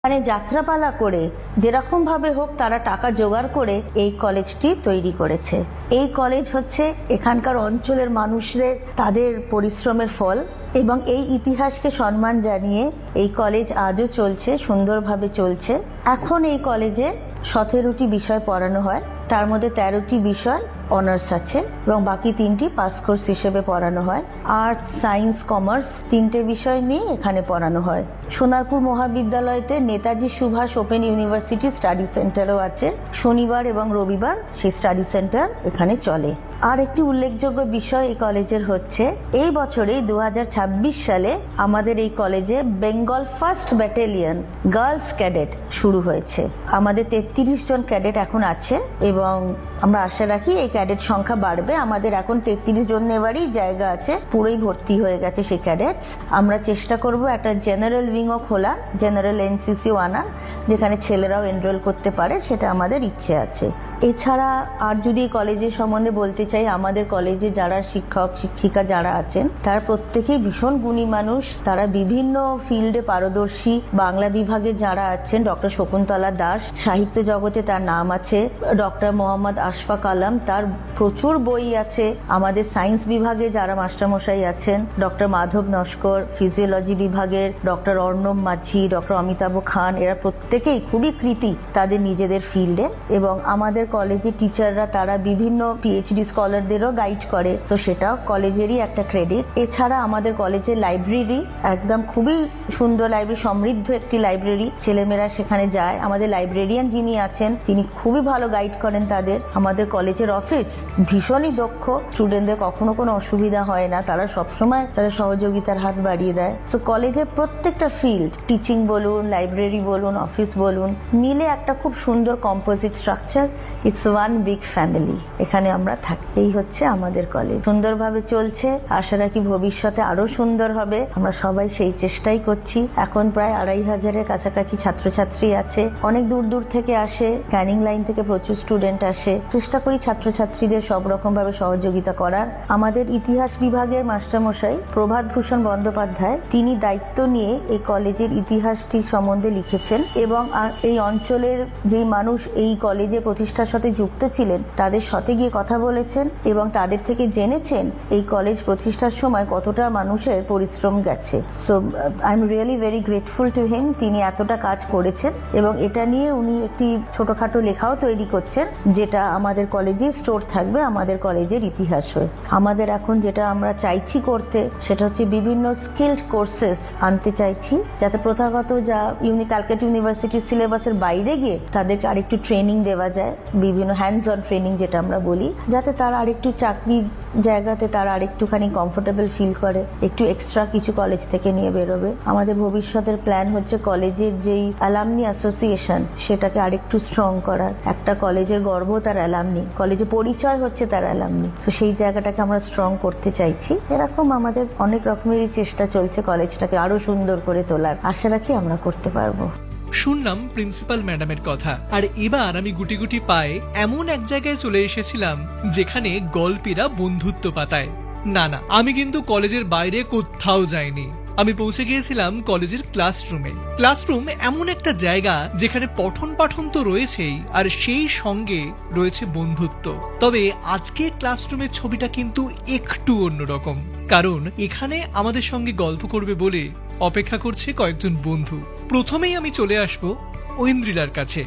মানে যাত্রাপালা করে যেরকম ভাবে হোক তারা টাকা জোগাড় করে এই কলেজটি তৈরি করেছে। এই কলেজ হচ্ছে এখানকার অঞ্চলের মানুষদের তাদের পরিশ্রমের ফল এবং এই ইতিহাসকে সম্মান জানিয়ে এই কলেজ আজও চলছে, সুন্দরভাবে চলছে। এখন এই কলেজে 17টি বিষয় পড়ানো হয়, তার মধ্যে 13টি বিষয় অনার্স আছে এবং বাকি 3টি পাস কোর্স হিসেবে পড়ানো হয়। আর্টস, সায়েন্স, কমার্স 3টে বিষয় নিয়ে এখানে পড়ানো হয়। Sonarpur মহাবিদ্যালয়তে Netaji Subhash open university study সেন্টারও আছে। শনিবার এবং রবিবার সেই স্টাডি সেন্টার এখানে চলে। আর একটি উল্লেখযোগ্য বিষয় এই কলেজের হচ্ছে এই বছরেই 2026 সালে আমাদের এই কলেজে Bengal first battalion girls cadet শুরু হয়েছে। আমাদের 33 জন ক্যাডেট এখন আছে এবং আমরা আশা রাখি এই ক্যাডেট সংখ্যা বাড়বে। আমাদের এখন 33 জন নেওয়ারই জায়গা আছে, পুরোই ভর্তি হয়ে গেছে সেই ক্যাডেটস। আমরা চেষ্টা করব একটা জেনারেল উইংও খোলা, জেনারেল এনসিসিও আনা, যেখানে ছেলেরাও এনরোল করতে পারে, সেটা আমাদের ইচ্ছে আছে। এছাড়া আর যদি কলেজের সম্বন্ধে বলতে চাই, আমাদের কলেজে যারা শিক্ষক শিক্ষিকা যারা আছেন তারা প্রত্যেকেই ভীষণ গুণী মানুষ, তারা বিভিন্ন ফিল্ডে পারদর্শী। বাংলা বিভাগে যারা আছেন ডক্টর শকুন্তলা দাস, সাহিত্য জগতে তার নাম আছে। ডক্টর মোহাম্মদ আশফাক আলম, তার প্রচুর বই আছে। আমাদের সায়েন্স বিভাগে যারা মাস্টারমশাই আছেন, ডক্টর মাধব নস্কর, ফিজিওলজি বিভাগের ডক্টর অর্ণব মাঝি, ডক্টর অমিতাভ খান, এরা প্রত্যেকেই খুবই কৃতি তাদের নিজেদের ফিল্ডে। এবং আমাদের কলেজের টিচাররা তারা বিভিন্ন পিএইচডি স্কলারদেরও গাইড করে, তো সেটাও কলেজেরই একটা ক্রেডিট। এছাড়া আমাদের কলেজের লাইব্রেরি একদম খুবই সুন্দর লাইব্রেরি, সমৃদ্ধ একটি লাইব্রেরি, ছেলেমেয়েরা সেখানে যায়। আমাদের লাইব্রেরিয়ান যিনি আছেন তিনি খুবই ভালো গাইড করেন তাদের। আমাদের কলেজের অফিস ভীষণই দক্ষ, স্টুডেন্টদের কখনো কোনো অসুবিধা হয় না, তারা সবসময় তাদের সহযোগিতার হাত বাড়িয়ে দেয়। সো কলেজের প্রত্যেকটা ফিল্ড, টিচিং বলুন, লাইব্রেরি বলুন, অফিস বলুন, মিলে একটা খুব সুন্দর composite structure. It's one big family. এখানে আমরা থাকি। এই হচ্ছে আমাদের কলেজ, সুন্দরভাবে চলছে। আশা রাখি ভবিষ্যতে আরো সুন্দর হবে, আমরা সবাই সেই চেষ্টাই করছি। এখন প্রায় 2500-এর কাছাকাছি ছাত্রছাত্রী আছে, অনেক দূর দূর থেকে আসে, ক্যানিং লাইন থেকে প্রচুর স্টুডেন্ট আসে। চেষ্টা করি ছাত্রছাত্রীদের সব রকম ভাবে সহযোগিতা করার। আমাদের ইতিহাস বিভাগের মাস্টারমশাই প্রভাত ভূষণ বন্দ্যোপাধ্যায়, তিনি দায়িত্ব নিয়ে এই কলেজের ইতিহাসটি সম্বন্ধে লিখেছেন এবং এই অঞ্চলের যেই মানুষ এই কলেজে প্রতিষ্ঠার সাথে যুক্ত ছিলেন তাদের সাথে গিয়ে কথা বলেছেন এবং তাদের থেকে জেনেছেন এই কলেজ প্রতিষ্ঠার সময় কতটা মানুষের পরিশ্রম গেছে। So I am really very grateful to him, তিনি এতটা কাজ করেছেন এবং এটা নিয়ে উনি একটি ছোটখাটো লেখাও তৈরি করছেন, যেটা আমাদের কলেজে স্টোর থাকবে, আমাদের কলেজের ইতিহাস হয়ে। আমাদের এখন যেটা আমরা চাইছি করতে, সেটা হচ্ছে বিভিন্ন স্কিলড কোর্সেস আনতে চাইছি, যাতে প্রথাগত যা ক্যালকাটা ইউনিভার্সিটির সিলেবাসের বাইরে গিয়ে তাদেরকে আরেকটু ট্রেনিং দেওয়া যায়, বিভিন্ন হ্যান্ডস অন ট্রেনিং যেটা আমরা বলি, যাতে তারা আরেকটু চাকরির জায়গাতে তারা আরেকটুখানি কমফোর্টেবল ফিল করে, একটু এক্সট্রা কিছু কলেজ থেকে নিয়ে বেরোবে। আমাদের ভবিষ্যতের প্ল্যান হচ্ছে কলেজের যেই অ্যালামনি অ্যাসোসিয়েশন সেটাকে আরেকটু স্ট্রং করার। একটা কলেজের গর্ব তার অ্যালামনি, কলেজে পরিচয় হচ্ছে তার অ্যালামনি, তো সেই জায়গাটাকে আমরা স্ট্রং করতে চাইছি। এরকম আমাদের অনেক রকমেরই চেষ্টা চলছে কলেজটাকে আরো সুন্দর করে তোলার। আশা রাখি আমরা করতে পারবো। শুনলাম প্রিন্সিপাল ম্যাডামের কথা, আর এবার আমি গুটি গুটি পায়ে এমন এক জায়গায় চলে এসেছিলাম যেখানে গল্পীরা বন্ধুত্ব পাতায়। না, আমি কিন্তু কলেজের বাইরে কোথাও যাইনি। আমি পৌঁছে গিয়েছিলাম কলেজের ক্লাসরুমে। ক্লাসরুম এমন একটা জায়গা যেখানে পঠন পাঠন তো রয়েছেই, আর সেই সঙ্গে রয়েছে বন্ধুত্ব। তবে আজকে ক্লাসরুমের ছবিটা কিন্তু একটু অন্যরকম, কারণ এখানে আমাদের সঙ্গে গল্প করবে বলে অপেক্ষা করছে কয়েকজন বন্ধু। প্রথমেই আমি চলে আসবো ঐন্দ্রিলার কাছে।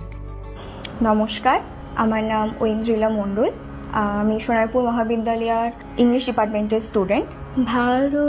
নমস্কার, আমার নাম ঐন্দ্রিলা মণ্ডল। আমি সোনারপুর মহাবিদ্যালয়ের ইংলিশ ডিপার্টমেন্টের স্টুডেন্ট। ভারত